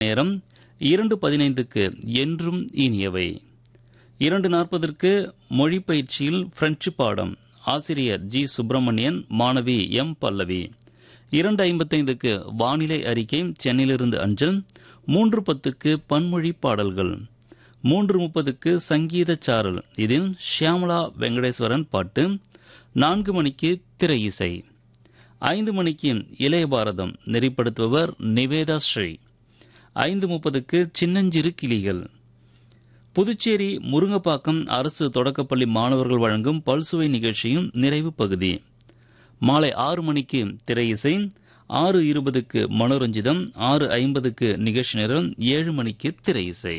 நேரம் 2:15க்கு என்றும் இனியவை. 2:40க்கு மொழி பயிற்சியில் பிரெஞ்சு பாடம். ஆசிரியர் ஜி. சுப்பிரமணியன், மாணவி எம். பல்லவி. 2:55க்கு வானிலை அறிக்கை சென்னையிலிருந்து அஞ்சல். 3:10க்கு பன்மொழி பாடல்கள். 3:30க்கு சங்கீத சாரல். இதில் ஷியாமலா வெங்கடேஸ்வரன் பாட்டு. 4 மணிக்கு திரை இசை. 5 மணிக்கு இளைய பாரதம். நெறிப்படுத்துபவர் நிவேதா ஸ்ரீ. 5:30க்கு சின்னஞ்சிறு கிளிகள். புதுச்சேரி முருங்கப்பாக்கம் அரசு தொடக்கப்பள்ளி மாணவர்கள் வழங்கும் பல்சுவை நிகழ்ச்சியும் நிறைவு பகுதி. மாலை 6 மணிக்கு திரை இசை. 6:20க்கு மனோரஞ்சிதம். 6:50க்கு நிகழ்ச்சி நேரம். 7 மணிக்கு திரை இசை.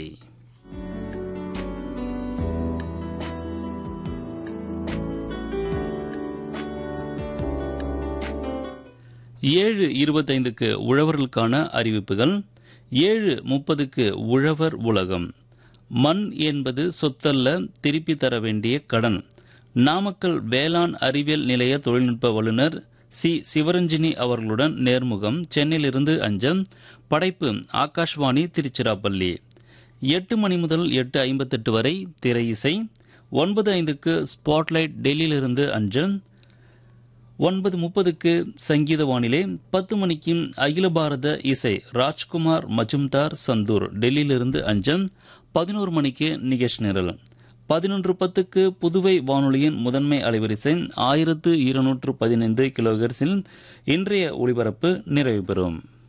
ஏழு 25க்கு உழவர்களுக்கான அறிவிப்புகள். 7:30க்கு உழவர் உலகம். மண் என்பது சொத்தல்ல, திருப்பி தர வேண்டிய கடன். நாமக்கல் வேளாண் அறிவியல் நிலைய தொழில்நுட்ப வல்லுநர் சி. சிவரஞ்சினி அவர்களுடன் நேர்முகம். சென்னையிலிருந்து அஞ்சல். படைப்பு ஆகாஷ்வாணி திருச்சிராப்பள்ளி. 8 மணி முதல் 8:58 வரை திரை இசை. 9:05க்கு ஸ்பாட்லைட் டெல்லியிலிருந்து அஞ்சல். 9:30க்கு சங்கீத வானிலை. 10 மணிக்கு அகில பாரத இசை ராஜ்குமார் மஜும்தார் சந்தூர் டெல்லியிலிருந்து அஞ்சல். 11 மணிக்கு நிகழ்ச்சி நிரல். 11:10க்கு புதுவை வானொலியின் முதன்மை அலைவரிசை 1215 கிலோஹெர்ட்ஸில் இன்றைய ஒளிபரப்பு நிறைவு பெறும்.